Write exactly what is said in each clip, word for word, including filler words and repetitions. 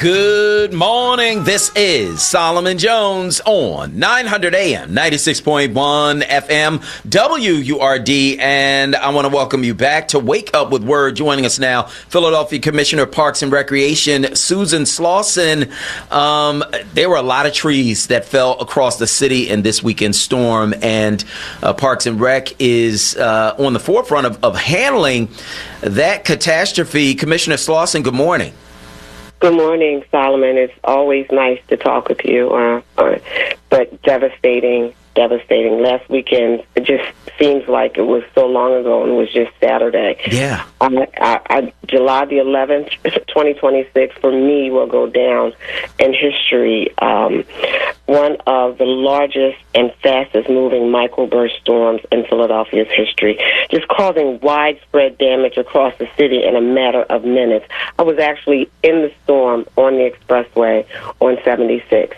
Good morning. This is Solomon Jones on nine hundred A M, ninety-six point one F M, W U R D. And I want to welcome you back to Wake Up with Word. Joining us now, Philadelphia Commissioner of Parks and Recreation, Susan Slauson. Um, there were a lot of trees that fell across the city in this weekend storm, and uh, Parks and Rec is uh, on the forefront of, of handling that catastrophe. Commissioner Slauson, good morning. Good morning, Solomon. It's always nice to talk with you, uh, uh, but devastating, devastating. Last weekend, it just seems like it was so long ago, and it was just Saturday. Yeah. I, I, I, July the eleventh, twenty twenty-six, for me, will go down in history. Um, one of the largest and fastest-moving microburst storms in Philadelphia's history, just causing widespread damage across the city in a matter of minutes. I was actually in the storm on the expressway on seventy-six.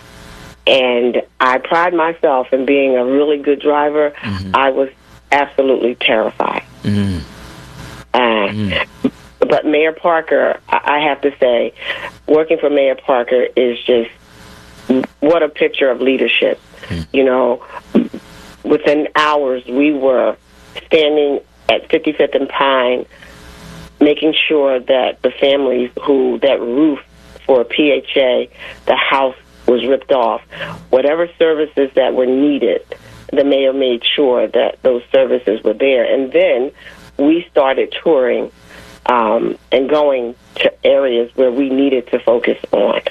And I pride myself in being a really good driver. Mm-hmm. I was absolutely terrified. Mm-hmm. Uh, mm-hmm. But Mayor Parker, I have to say, working for Mayor Parker is just what a picture of leadership. Mm-hmm. You know, within hours, we were standing at fifty-fifth and Pine, making sure that the families who, that roof for P H A, the house was ripped off. Whatever services that were needed, the mayor made sure that those services were there. And then we started touring um, and going to areas where we needed to focus on.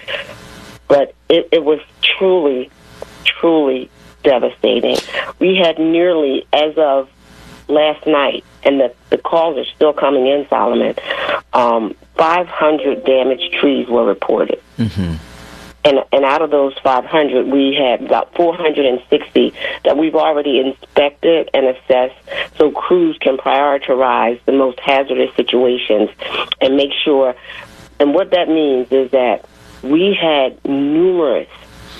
But it, it was truly, truly devastating. We had nearly, as of last night, and the, the calls are still coming in, Solomon, um, five hundred damaged trees were reported. Mm-hmm. And, and out of those five hundred, we had about four hundred sixty that we've already inspected and assessed, so crews can prioritize the most hazardous situations and make sure. And what that means is that we had numerous,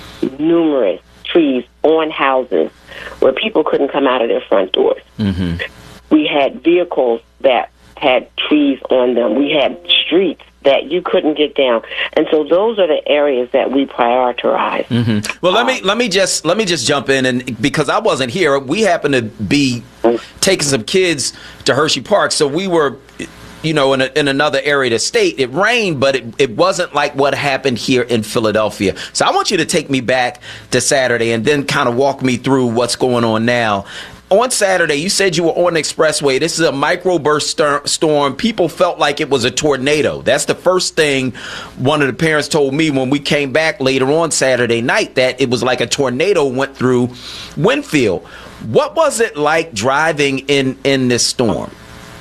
numerous trees on houses where people couldn't come out of their front doors. Mm-hmm. We had vehicles that had trees on them. We had streets that you couldn't get down, and so those are the areas that we prioritize. Mm-hmm. Well, let um, me let me just let me just jump in, and because I wasn't here, we happened to be taking some kids to Hershey Park, so we were, you know, in, a, in another area of the state. It rained, but it, it wasn't like what happened here in Philadelphia. So I want you to take me back to Saturday and then kind of walk me through what's going on now. On Saturday, you said you were on the expressway. This is a microburst stor- storm. People felt like it was a tornado. That's the first thing one of the parents told me when we came back later on Saturday night, that it was like a tornado went through Winfield. What was it like driving in, in this storm?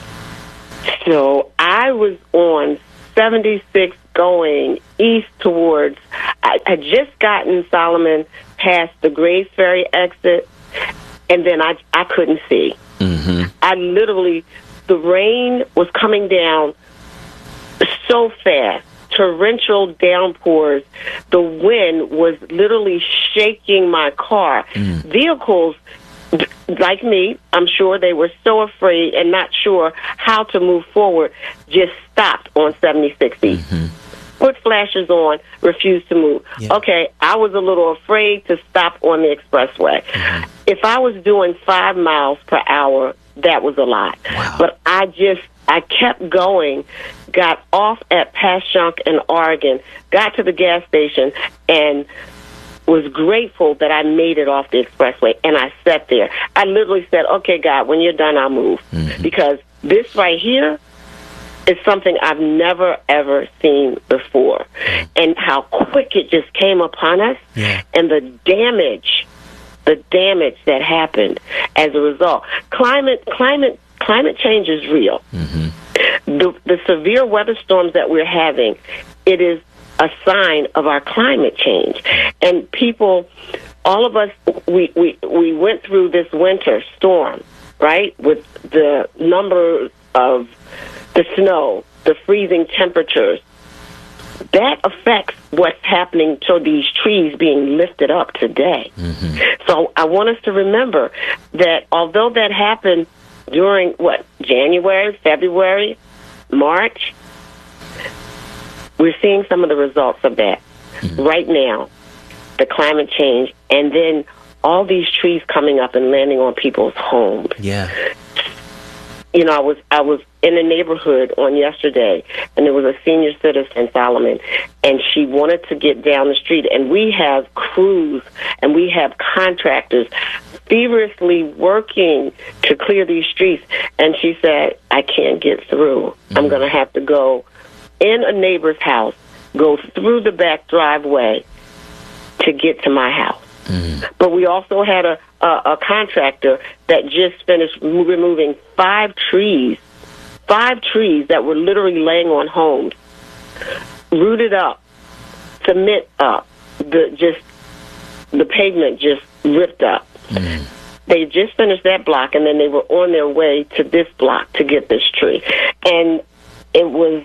So I was on seventy-six going east towards, I had just gotten, Solomon, past the Grays Ferry exit, and then I, I couldn't see. Mm-hmm. I literally, the rain was coming down so fast, torrential downpours. The wind was literally shaking my car. Mm. Vehicles, like me, I'm sure they were so afraid and not sure how to move forward, just stopped on seventy-six East. Mm-hmm. Put flashers on, refused to move. Yeah. Okay, I was a little afraid to stop on the expressway. Mm-hmm. If I was doing five miles per hour, that was a lot. Wow. But I just, I kept going, got off at Passyunk in Oregon, got to the gas station, and was grateful that I made it off the expressway. And I sat there. I literally said, okay, God, when you're done, I'll move. Mm-hmm. Because this right here, it's something I've never, ever seen before. And how quick it just came upon us, yeah. And the damage, the damage that happened as a result. Climate climate, climate change is real. Mm-hmm. The, the severe weather storms that we're having, it is a sign of our climate change. And people, all of us, we, we, we went through this winter storm, right, with the number of the snow, the freezing temperatures. That affects what's happening to these trees being lifted up today. Mm-hmm. So I want us to remember that although that happened during, what, January, February, March, we're seeing some of the results of that mm-hmm. right now, the climate change, and then all these trees coming up and landing on people's homes. Yeah. You know, I was I was in a neighborhood on yesterday, and there was a senior citizen, Solomon, and she wanted to get down the street, and we have crews and we have contractors feverishly working to clear these streets, and she said, I can't get through. Mm-hmm. I'm going to have to go in a neighbor's house, go through the back driveway to get to my house. Mm-hmm. But we also had a, a, a contractor that just finished removing five trees, five trees that were literally laying on homes, rooted up, cement up, the just the pavement just ripped up. Mm-hmm. They just finished that block, and then they were on their way to this block to get this tree. And it was,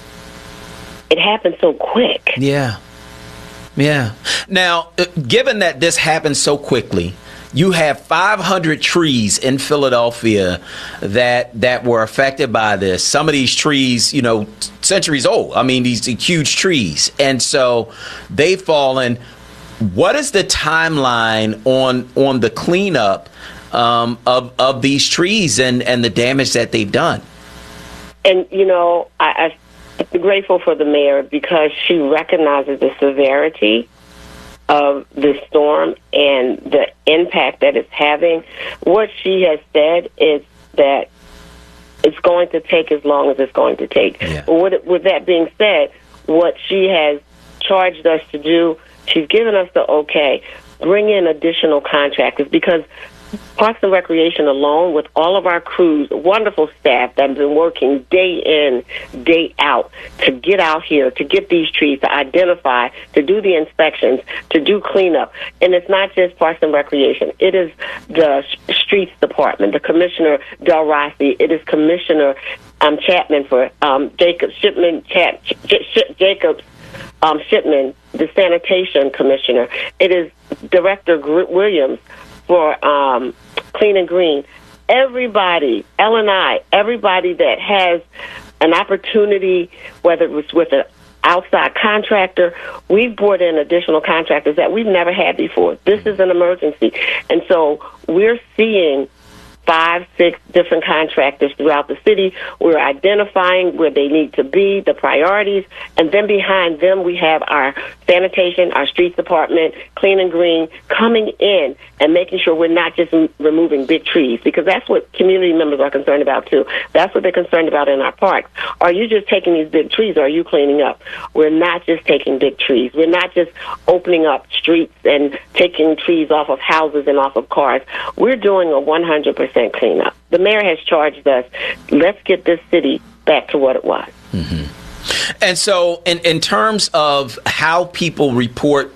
it happened so quick. Yeah. Yeah. Now, given that this happened so quickly, you have five hundred trees in Philadelphia that that were affected by this. Some of these trees, you know, centuries old. I mean, these huge trees. And so they've fallen. What is the timeline on on the cleanup um, of of these trees and, and the damage that they've done? And, you know, I, I'm grateful for the mayor because she recognizes the severity of the storm and the impact that it's having. What she has said is that it's going to take as long as it's going to take. Yeah. But with, with that being said, what she has charged us to do, she's given us the okay, bring in additional contractors, because Parks and Recreation alone, with all of our crews, wonderful staff that have been working day in, day out to get out here, to get these trees, to identify, to do the inspections, to do cleanup. And it's not just Parks and Recreation. It is the Streets Department, the Commissioner Del Rossi. It is Commissioner um, Chapman for um, Jacob Shipman, Chap, J- J- Jacobs um, Shipman, the Sanitation Commissioner. It is Director Gr- Williams for um, Clean and Green. Everybody, L and I, everybody that has an opportunity, whether it was with an outside contractor, we've brought in additional contractors that we've never had before. This is an emergency. And so we're seeing five, six different contractors throughout the city. We're identifying where they need to be, the priorities, and then behind them we have our sanitation, our streets department, Clean and Green, coming in and making sure we're not just m- removing big trees, because that's what community members are concerned about too. That's what they're concerned about in our parks. Are you just taking these big trees, or are you cleaning up? We're not just taking big trees. We're not just opening up streets and taking trees off of houses and off of cars. We're doing a one hundred percent cleanup. The mayor has charged us, let's get this city back to what it was. Mm-hmm. And so in, in terms of how people report